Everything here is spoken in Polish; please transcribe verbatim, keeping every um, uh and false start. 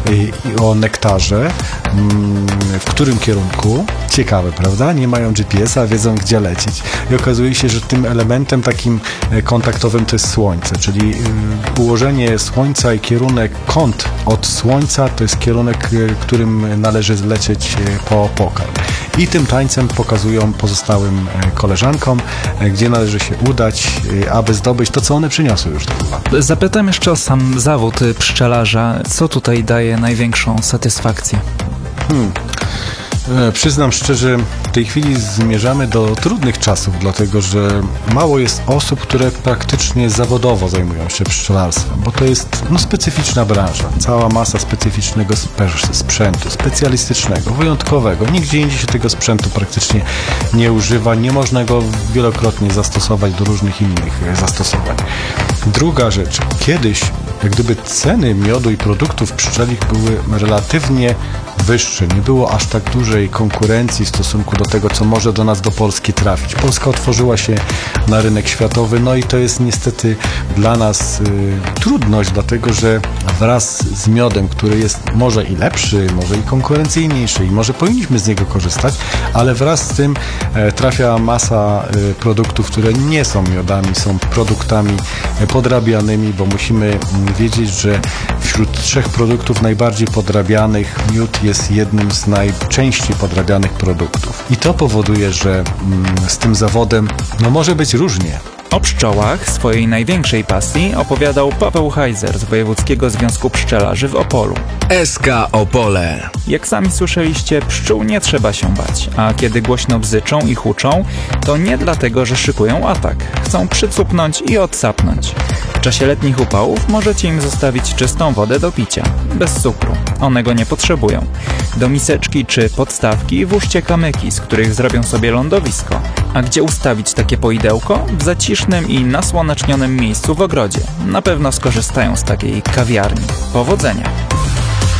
i o nektarze, w którym kierunku. Ciekawe, prawda? Nie mają G P S a, wiedzą gdzie lecieć. I okazuje się, że tym elementem takim kontaktowym to jest Słońce, czyli ułożenie Słońca i kierunek, kąt od Słońca to jest kierunek, którym należy zlecieć po pokarm. I tym tańcem pokazują pozostałym koleżankom, gdzie należy się udać, aby zdobyć to, co one przyniosły już do chyba. Zapytam jeszcze o sam zawód pszczelarza. Co tutaj daje największą satysfakcję? Hmm. Przyznam szczerze, w tej chwili zmierzamy do trudnych czasów, dlatego że mało jest osób, które praktycznie zawodowo zajmują się pszczelarstwem, bo to jest no, specyficzna branża, cała masa specyficznego sprzętu, specjalistycznego, wyjątkowego. Nigdzie indziej się tego sprzętu praktycznie nie używa, nie można go wielokrotnie zastosować do różnych innych zastosowań. Druga rzecz, kiedyś jak gdyby ceny miodu i produktów pszczelich były relatywnie wyższe, nie było aż tak dużej konkurencji w stosunku do tego, co może do nas, do Polski trafić. Polska otworzyła się na rynek światowy, no i to jest niestety dla nas y, trudność, dlatego że wraz z miodem, który jest może i lepszy, może i konkurencyjniejszy i może powinniśmy z niego korzystać, ale wraz z tym e, trafia masa e, produktów, które nie są miodami, są produktami e, podrabianymi, bo musimy m, wiedzieć, że wśród trzech produktów najbardziej podrabianych miód jest jednym z najczęściej podrabianych produktów. I to powoduje, że mm, z tym zawodem no może być różnie. O pszczołach, swojej największej pasji, opowiadał Paweł Hajzer z Wojewódzkiego Związku Pszczelarzy w Opolu. S K Opole. Jak sami słyszeliście, pszczół nie trzeba się bać, a kiedy głośno bzyczą i huczą, to nie dlatego, że szykują atak. Chcą przycupnąć i odsapnąć. W czasie letnich upałów możecie im zostawić czystą wodę do picia, bez cukru. One go nie potrzebują. Do miseczki czy podstawki włóżcie kamyki, z których zrobią sobie lądowisko. A gdzie ustawić takie poidełko? W zacisznym i nasłonecznionym miejscu w ogrodzie. Na pewno skorzystają z takiej kawiarni. Powodzenia!